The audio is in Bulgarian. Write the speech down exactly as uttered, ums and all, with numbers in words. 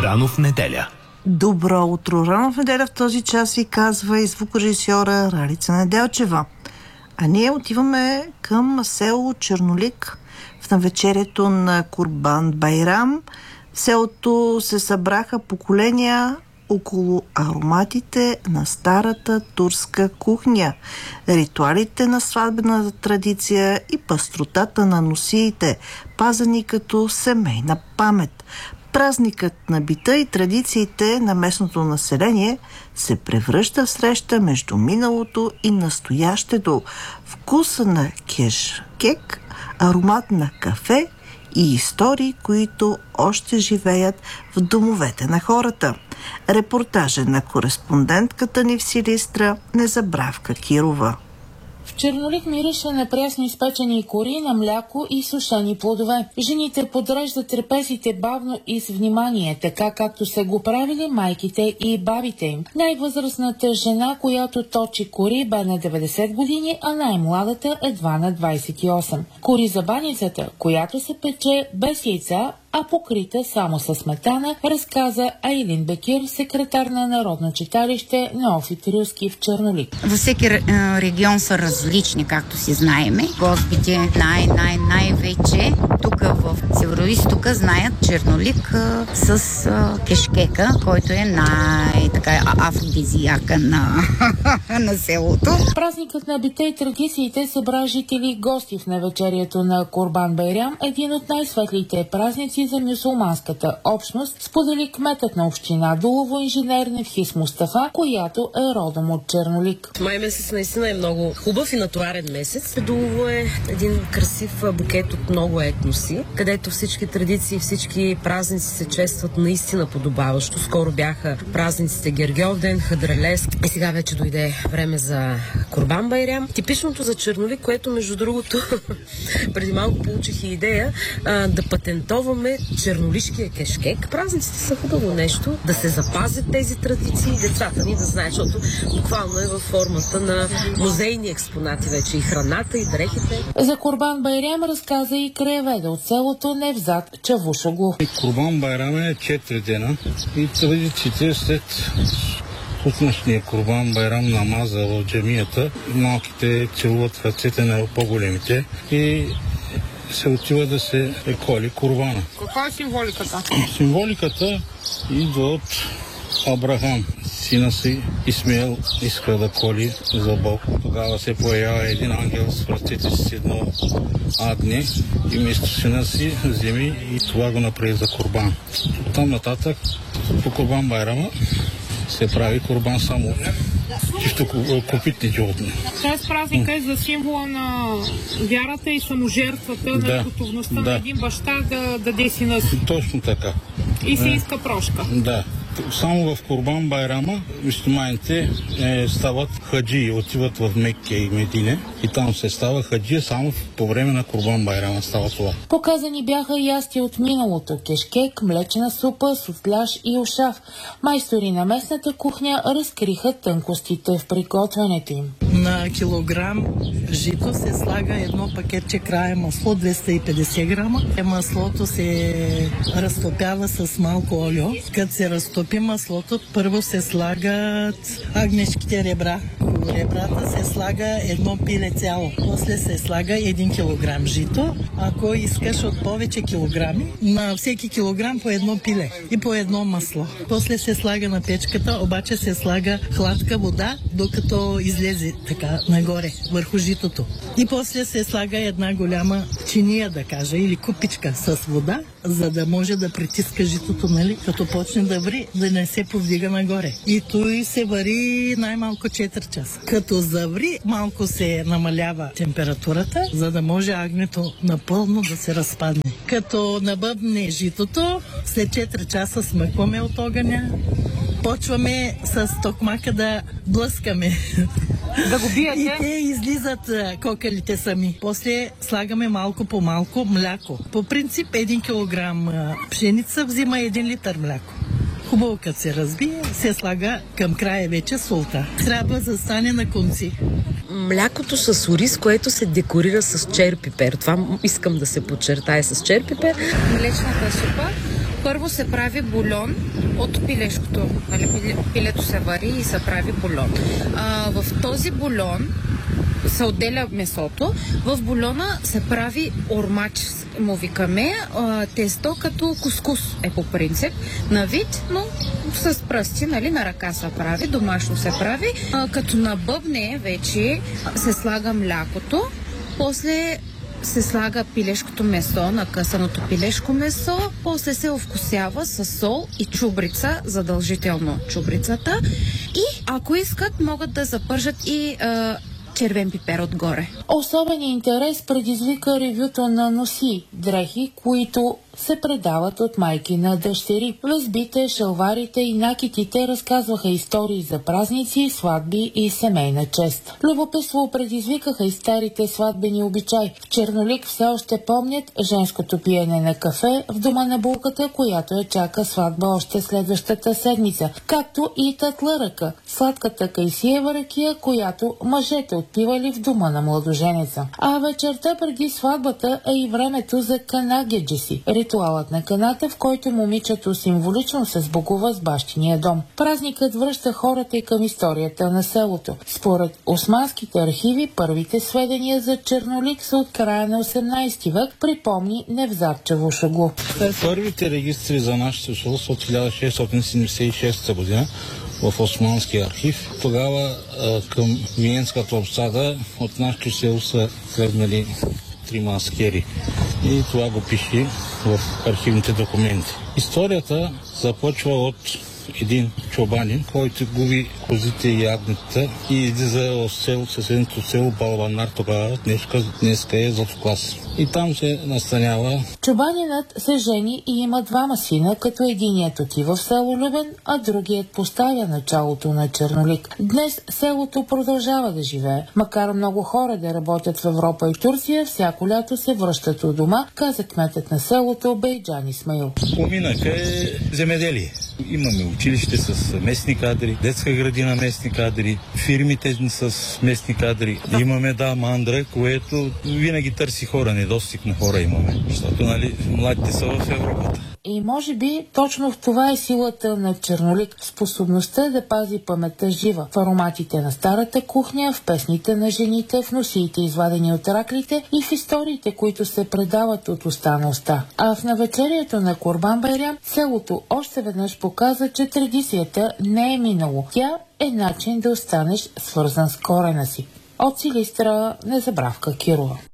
Рано в неделя. Добро утро! Рано в неделя в този час ви казва и звукорежисьора Ралица Неделчева. А ние отиваме към село Чернолик в навечерието на Курбан Байрам. В селото се събраха поколения около ароматите на старата турска кухня, ритуалите на сватбената традиция и пъстротата на носиите, пазени като семейна памет. Празникът на бита и традициите на местното население се превръща в среща между миналото и настоящето, вкуса на кешкек, аромат на кафе и истории, които още живеят в домовете на хората. Репортажът на кореспондентката ни в Силистра Незабравка Кирова. В Чернолик мирише на прясно изпечени кори, на мляко и сушени плодове. Жените подреждат трапезите бавно и с внимание, така както са го правили майките и бабите им. Най-възрастната жена, която точи кори, бе на деветдесет години, а най-младата едва на двадесет и осем. Кори за баницата, която се пече без яйца, а покрита само със сметана, разказа Айлин Бекир, секретар на Народно читалище Неофит Рилски в Чернолик. Във всеки регион са различни, както си знаеме. Гостите най-най-най-вече тук в Североизтока знаят Чернолик а, с а, кешкека, който е най-афродизияка на, на селото. Празникът на бита и традициите събра жители и гости в навечерието на Курбан Байрам, един от най-светлите празници за мюсюлманската общност, сподели кметът на община Дулово, инженер Невхис Мустафа, която е родом от Чернолик. Май месец наистина е много хубав и натоварен месец. Дулово е един красив букет от много етноси, където всички традиции, всички празници се честват наистина подобаващо. Скоро бяха празниците Гергьовден, Хадралеск и сега вече дойде време за Курбан Байрам. Типичното за Чернолик, което между другото преди малко получих и идея а, да патентоваме чернолишкия кешкек. Празниците са хубаво нещо, да се запазят тези традиции и децата ни да знаят, защото буквално е във формата на музейни експонати вече и храната, и дрехите. За Курбан Байрам разказа и краеведа от селото Невзат Чавушоглу. Курбан Байрам е четири дена и традициите след пуснашния Курбан Байрам намаза в джамията. Малките целуват ръцете на по-големите и се отива да се коли курбана. Каква е символиката? Символиката идва от Абрахам. Сина си Исмаил иска да коли за Бог. Тогава се появява един ангел с връстите си едно агне и вместо сина си вземи и това го направи за курбан. Там нататък по Курбан Байрама се прави курбан само от чисто копитни животни. Тоест празника е за символа на вярата и саможертвата, да, на готовността да. на един баща да даде сина си. Точно така. И се иска прошка. Да. Само в Курбан Байрама мюсюлманите е, стават хаджи, отиват в Мекке и Медине и там се става хаджи, само по време на Курбан Байрама става това. Показани бяха ястия от миналото – кешкек, млечна супа, суфляж и ушав. Майстори на местната кухня разкриха тънкостите в приготвянето им. На килограм жито се слага едно пакетче края масло, двеста и петдесет грама. Маслото се разтопява с малко олио. Като се разтопи маслото, първо се слагат агнешките ребра. В ребрата се слага едно пиле цяло. После се слага един килограм жито. Ако искаш от повече килограми, на всеки килограм по едно пиле и по едно масло. После се слага на печката, обаче се слага хладка вода, докато излезе така нагоре, върху житото. И после се слага една голяма чиния, да кажа, или купичка с вода, за да може да притиска житото, нали, като почне да ври, да не се повдига нагоре. И той се вари най-малко четири часа. Като заври, малко се намалява температурата, за да може агнето напълно да се разпадне. Като набъбне житото, след четири часа смъкваме от огъня, почваме с токмака да блъскаме. Да го биете? И те излизат кокалите сами. После слагаме малко по малко мляко. По принцип един килограм пшеница взима един литър мляко. Хубаво като се разбие, се слага към края вече солта. Трябва да стане на конци. млякото с ориз, което се декорира с черпипер. Това искам да се подчертае с черпипер. Млечната супа. Първо се прави бульон от пилешкото. Нали, пилето се вари и се прави бульон. А, в този бульон се отделя месото. В бульона се прави ормач, му викаме, а, тесто като кускус е по принцип на вид, но с пръсти, нали, на ръка се прави, домашно се прави. А, като набъбне вече се слага млякото, после се слага пилешкото месо, накъсаното пилешко месо, после се овкусява с сол и чубрица, задължително чубрицата. И ако искат, могат да запържат и а, червен пипер отгоре. Особен интерес предизвика ревюто на носи дрехи, които се предават от майки на дъщери. Лезбите, шалварите и накитите разказваха истории за празници, сватби и семейна чест. Любопитство предизвикаха и старите сватбени обичаи. В Чернолик все още помнят женското пиене на кафе в дома на булката, която я чака сватба още следващата седмица, както и татларъка, сладката кайсиева ракия, която мъжете отпивали в дома на младоженеца. А вечерта преди сватбата е и времето за канагеджиси, ритуалът на каната, в който момичето символично се сбогува с бащиния дом. Празникът връща хората и към историята на селото. Според османските архиви, първите сведения за Чернолик са от края на осемнайсети век, припомни Невзат Чавушоглу. Първите регистри за нашето село са от хиляда шестстотин седемдесет и шеста година в Османския архив. Тогава към Виенската обсада от нашето село са тръгнали трима аскери. И това го пише в архивните документи. Историята започва от един чобанин, който губи козите и ягнетата и излиза в село, съседното село Балванар, тогава днеска, днеска е Златоклас. И там се настанява. Чобанинът се жени и има двама сина, като единият отива в село Любен, а другият поставя началото на Чернолик. Днес селото продължава да живее. Макар много хора да работят в Европа и Турция, всяко лято се връщат у дома, каза кметът на селото Бейджан Исмаил. Поминъка е земеделие. Имаме училище с местни кадри, детска градина местни кадри, фирмите с местни кадри. Имаме, да, мандра, което винаги търси хора, недостиг на хора имаме, защото, нали, младите са в Европата. И може би точно в това е силата на Чернолик, способността да пази паметта жива в ароматите на старата кухня, в песните на жените, в носиите извадени от раклите и в историите, които се предават от уста на уста. А в навечерието на Курбан Байрам селото още веднъж показа, че традицията не е минало. Тя е начин да останеш свързан с корена си. От Силистра, Незабравка Кирова.